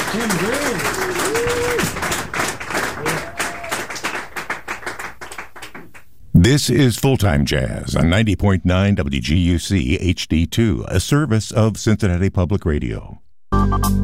Tim Green. This is Full-Time Jazz on 90.9 WGUC HD2, a service of Cincinnati Public Radio.